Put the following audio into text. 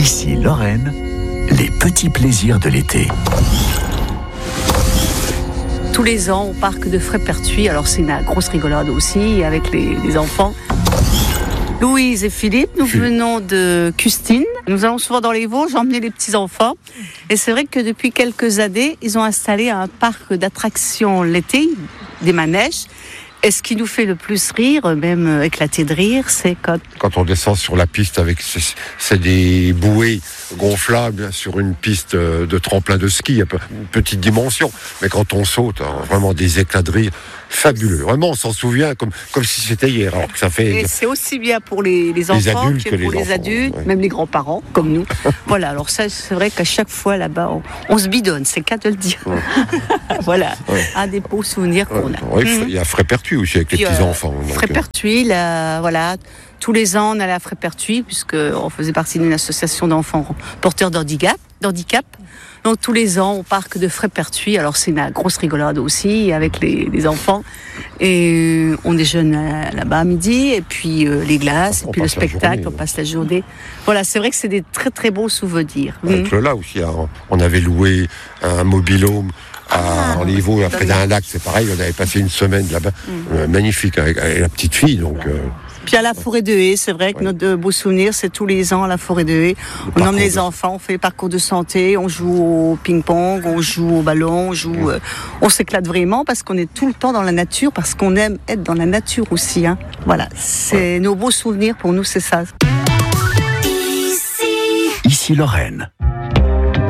Ici Lorraine, les petits plaisirs de l'été. Tous les ans au parc de Frépertuis, alors c'est une grosse rigolade aussi avec les enfants. Louise et Philippe, nous venons de Custine. Nous allons souvent dans les Vosges emmener les petits-enfants. Et c'est vrai que depuis quelques années, ils ont installé un parc d'attractions l'été, des manèges. Et ce qui nous fait le plus rire, même éclater de rire, c'est quand on descend sur la piste avec c'est des bouées gonflables sur une piste de tremplin de ski, une petite dimension. Mais quand on saute, vraiment des éclats de rire fabuleux. Vraiment, on s'en souvient comme si c'était hier. Alors que ça fait. Et c'est aussi bien pour les enfants que pour les adultes, ouais. Même les grands-parents, comme nous. Voilà, alors ça, c'est vrai qu'à chaque fois là-bas, on se bidonne, c'est le cas de le dire. Ouais. Voilà, un des beaux souvenirs qu'on a. Oui, il y a Frépertuis aussi avec les petits-enfants. Frépertuis, voilà. Tous les ans, on allait à Frépertuis, puisqu'on faisait partie d'une association d'enfants porteurs d'handicap. Donc tous les ans au parc de Frépertuis, alors c'est une grosse rigolade aussi avec les enfants. Et on déjeune là-bas à midi, et puis les glaces, et puis le spectacle, on passe la journée. Voilà, c'est vrai que c'est des très très beaux souvenirs. Avec Lola aussi, on avait loué un mobil-home à Enlivaux, près d'un lac, c'est pareil, on avait passé une semaine là-bas, magnifique, avec la petite fille, donc... Puis à la forêt de Haye, c'est vrai que notre beau souvenir, c'est tous les ans à la forêt de Haye. On emmène les enfants, on fait les parcours de santé, on joue au ping-pong, on joue au ballon, on s'éclate vraiment parce qu'on est tout le temps dans la nature, parce qu'on aime être dans la nature aussi. Voilà, c'est nos beaux souvenirs pour nous, c'est ça. Ici Lorraine.